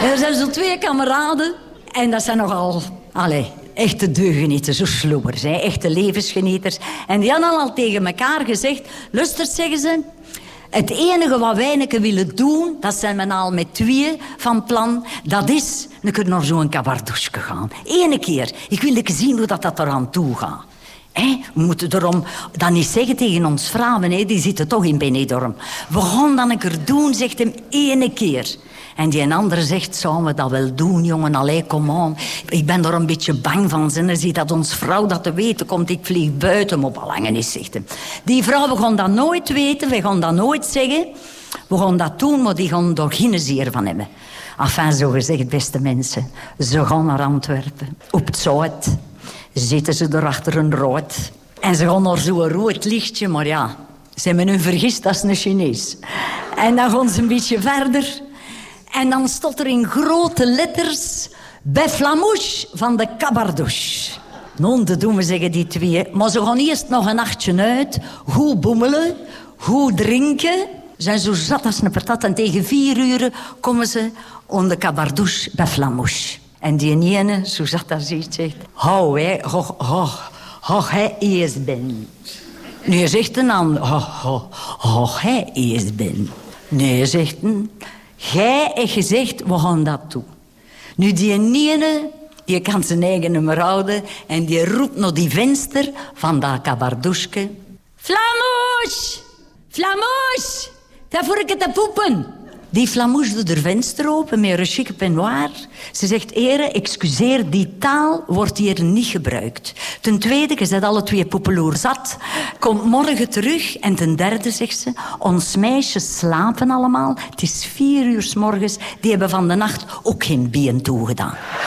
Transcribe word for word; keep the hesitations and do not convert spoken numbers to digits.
Er zijn zo twee kameraden. En dat zijn nogal... Allee, echte deugenieten, zo sloebers. Hè? Echte levensgenieters. En die hadden al tegen elkaar gezegd... Luister, zeggen ze... Het enige wat wij willen doen, dat zijn we al met tweeën van plan, dat is, dan kunnen we naar zo'n kabardouche gaan. Eén keer. Ik wil even zien hoe dat, dat eraan toe gaat. He, we moeten erom dat niet zeggen tegen ons vrouwen, he, die zitten toch in Benidorm. We gaan dat een keer doen, zegt hem, één keer. En die andere zegt, zouden we dat wel doen, jongen? Allee, kom aan. Ik ben er een beetje bang van. En ziet dat ons vrouw dat te weten komt. Ik vlieg buiten op belangen is, zegt hem. Die vrouw, we gaan dat nooit weten. We gaan dat nooit zeggen. We gaan dat doen, maar die gaan er geen zeer van hebben. Enfin, zo gezegd, beste mensen. Ze gaan naar Antwerpen. Op het Zuid zitten ze er achter een rood. En ze gaan naar zo'n rood lichtje. Maar ja, ze hebben hun vergist als een Chinees. En dan gaan ze een beetje verder... En dan stond er in grote letters... Beflamouche van de kabardouche. Non, dat doen we, zeggen die twee. Maar ze gaan eerst nog een nachtje uit. Goed boemelen. Goed drinken. Ze zijn zo zat als een patat. En tegen vier uur komen ze om de kabardouche Beflamouche. En die ene, zo zat daar ziet, zegt... Hou, hè. Hoch, hoch, hoch, hij eerst ben. Nee, zegt een ander... Hoch, hoch, hoch, hij eerst ben. Nee, zegt een... Jij hebt gezegd, we gaan dat doen. Nu, die ene, die kan zijn eigen nummer houden... en die roept naar die venster van dat kabardouche... Flamouche! Flamouche! Dat voor ik het te poepen. Die Flamouche doet haar venster open met een chique peignoir. Ze zegt, ere, excuseer, die taal wordt hier niet gebruikt. Ten tweede, je zet alle twee poepeloer zat. Kom morgen terug. En ten derde, zegt ze, ons meisjes slapen allemaal. Het is vier uur 's morgens. Die hebben van de nacht ook geen bien toegedaan.